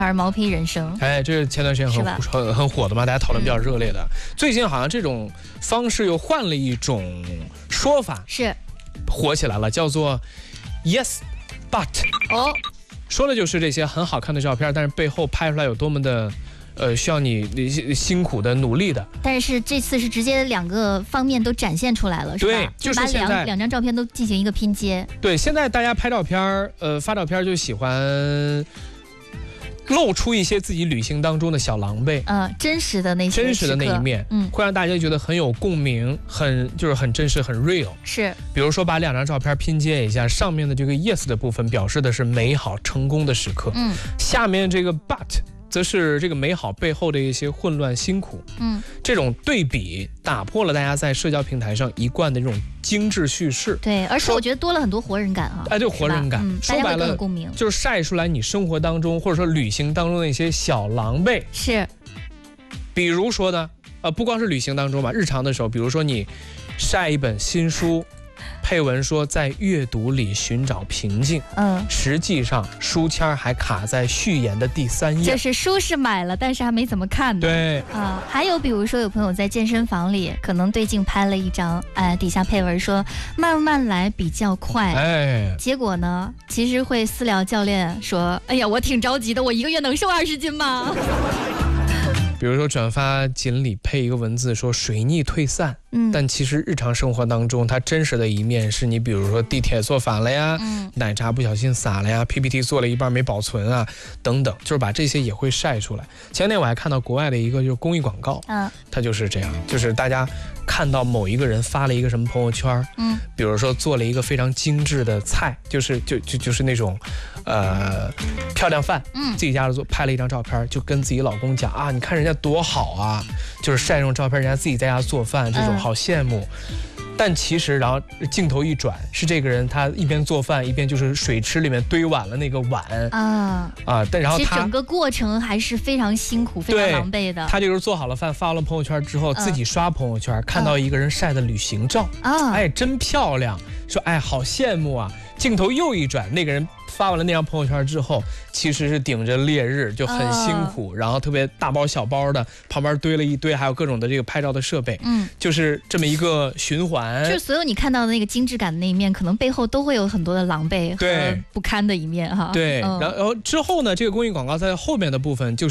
而毛坯人生， 哎，这是前段时间很火的嘛，大家讨论比较热烈的。最近好像这种方式又换了一种说法， 是火起来了，叫做 yes but。 哦， 说的就是这些很好看的照片，但是背后拍出来有多么的。需要你辛苦的努力的， 但是这次是直接2个方面都展现出来了，是吧？ 对，就是把现在两张照片都进行一个拼接。 对，现在大家拍照片，发照片就喜欢露出一些自己旅行当中的小狼狈， 真实的那一面，会让大家觉得很有共鸣，就是很真实，很 real。 是， 比如说把2张照片拼接一下，上面的这个 yes 的部分表示的是美好成功的时刻，下面这个 but。则是这个美好背后的一些混乱辛苦，这种对比打破了大家在社交平台上一贯的这种精致叙事， 对，而且我觉得多了很多活人感啊， 哎，对，活人感，说白了就是晒出来你生活当中或者说旅行当中的一些小狼狈， 是， 比如说呢，不光是旅行当中吧，日常的时候，比如说你晒一本新书。配文说在阅读里寻找平静，实际上书签还卡在序言的第3页， 就是书是买了，但是还没怎么看呢。 对还有比如说有朋友在健身房里，可能对镜拍了一张，底下配文说慢慢来比较快，结果呢，其实会私聊教练说，哎呀，我挺着急的，我1个月能瘦20斤吗？ 比如说转发锦鲤配一个文字说水逆退散，但其实日常生活当中它真实的一面是你比如说地铁坐反了呀，奶茶不小心洒了呀， PPT 做了一半没保存啊等等，就是把这些也会晒出来。前天我还看到国外的一个就是公益广告，它就是这样，就是大家看到某一个人发了一个什么朋友圈，比如说做了一个非常精致的菜，就是那种漂亮饭，自己家里做，拍了一张照片，就跟自己老公讲啊，你看人家多好啊，就是晒这种照片，人家自己在家做饭，这种好羡慕。但其实，然后镜头一转，是这个人他一边做饭一边就是水池里面堆满了那个碗但然后其实整个过程还是非常辛苦、非常狼狈的。 他就是做好了饭发了朋友圈之后，自己刷朋友圈，看到一个人晒的旅行照，哎，真漂亮，说哎好羡慕啊。镜头又一转，那个人发完了那张朋友圈之后，其实是顶着烈日，就很辛苦，然后特别大包小包的，旁边堆了一堆，还有各种的这个拍照的设备，就是这么一个循环。 就是所有你看到的那个精致感的那一面，可能背后都会有很多的狼狈和不堪的一面哈。 对，然后之后呢，这个公益广告在后面的部分就是。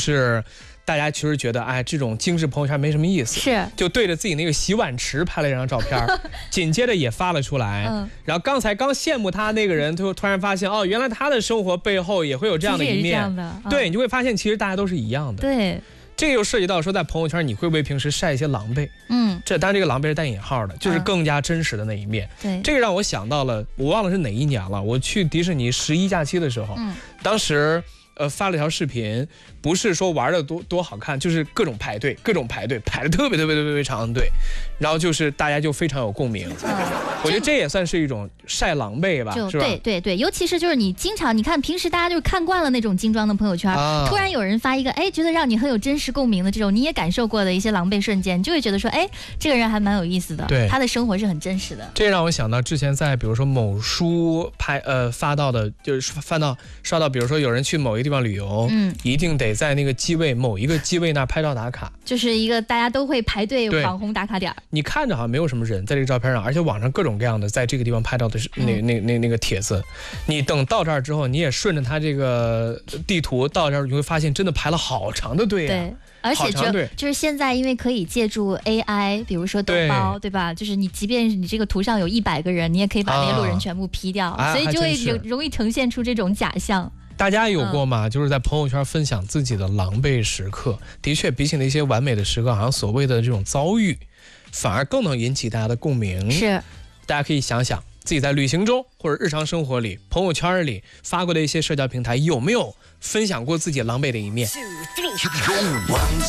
大家其实觉得，哎，这种精致朋友圈没什么意思， 是就对着自己那个洗碗池拍了一张照片，紧接着也发了出来。然后刚羡慕他那个人，突然发现，哦，原来他的生活背后也会有这样的一面。对，你就会发现，其实大家都是一样的。 对， 这个又涉及到说，在朋友圈你会不会平时晒一些狼狈？这当然这个狼狈是带引号的，就是更加真实的那一面。 对， 这个让我想到了，我忘了是哪一年了，我去迪士尼11假期的时候，当时。发了条视频，不是说玩的多好看，就是各种排队，排的特别长的队，然后就是大家就非常有共鸣。我觉得这也算是一种晒狼狈吧，是吧？ 对，尤其是就是你经常你看平时大家就是看惯了那种精装的朋友圈，突然有人发一个觉得让你很有真实共鸣的这种你也感受过的一些狼狈瞬间，你就会觉得说这个人还蛮有意思的， 对， 他的生活是很真实的。 这让我想到之前在比如说某书发到的，就是刷到比如说有人去某一个地方旅游，一定得在那个某一个机位那拍照打卡， 就是一个大家都会排队网红打卡点。你看着好像没有什么人在这个照片上，而且网上各种各样的在这个地方拍到的那个帖子，你等到这儿之后，你也顺着他这个地图到这儿，你会发现真的排了好长的队啊。 对。而且就是现在，因为可以借助 AI， 比如说抖包，对吧？就是你即便你这个图上有100个人，你也可以把那些路人全部 P 掉，所以就会容易呈现出这种假象。 大家有过吗？就是在朋友圈分享自己的狼狈时刻，的确比起那些完美的时刻，好像所谓的这种遭遇，反而更能引起大家的共鸣。 是，大家可以想想自己在旅行中或者日常生活里、朋友圈里发过的一些社交平台，有没有分享过自己狼狈的一面？